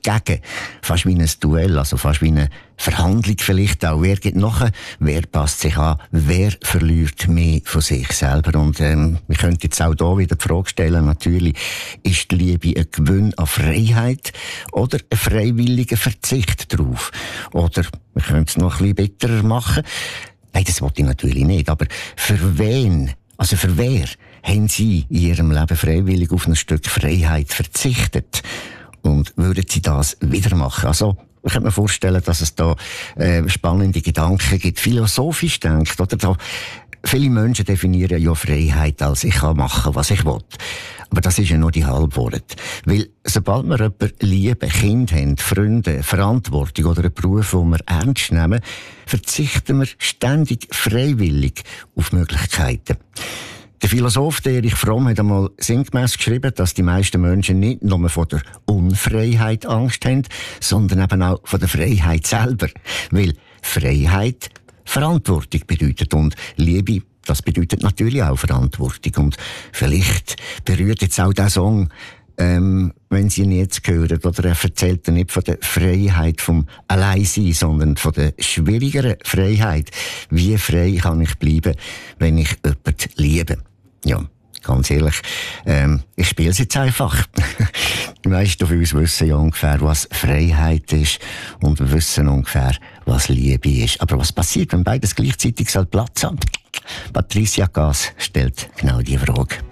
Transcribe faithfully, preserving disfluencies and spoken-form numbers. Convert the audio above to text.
dagegen. Fast wie ein Duell, also fast wie eine Verhandlung vielleicht auch. Wer geht nachher? Wer passt sich an? Wer verliert mehr von sich selber? Und ähm, wir könnten jetzt auch hier wieder die Frage stellen, natürlich, ist die Liebe ein Gewinn an Freiheit oder ein freiwilliger Verzicht darauf? Oder wir können es noch ein bisschen bitterer machen. Nein, das wollte ich natürlich nicht, aber für wen, also für wer haben Sie in Ihrem Leben freiwillig auf ein Stück Freiheit verzichtet? Und würden Sie das wieder machen? Also, ich kann mir vorstellen, dass es da äh, spannende Gedanken gibt, philosophisch denkt, oder? Da, viele Menschen definieren ja Freiheit als ich kann machen, was ich will. Aber das ist ja nur die Halbwahrheit. Weil, sobald wir jemanden lieben, Kinder haben, Freunde, Verantwortung oder einen Beruf, den wir ernst nehmen, verzichten wir ständig freiwillig auf Möglichkeiten. Der Philosoph Erich Fromm hat einmal sinngemäss geschrieben, dass die meisten Menschen nicht nur vor der Unfreiheit Angst haben, sondern eben auch vor der Freiheit selber. Weil Freiheit Verantwortung bedeutet und Liebe, das bedeutet natürlich auch Verantwortung. Und vielleicht berührt jetzt auch der Song, ähm, wenn Sie ihn jetzt hören, oder er erzählt nicht von der Freiheit vom Alleinsein, sondern von der schwierigeren Freiheit. Wie frei kann ich bleiben, wenn ich jemanden liebe? Ja, ganz ehrlich, ähm, ich spiele es jetzt einfach. Die meisten von uns wissen ja ungefähr, was Freiheit ist und wir wissen ungefähr, was Liebe ist. Aber was passiert, wenn beides gleichzeitig Platz haben? Patricia Gass stellt genau diese Frage.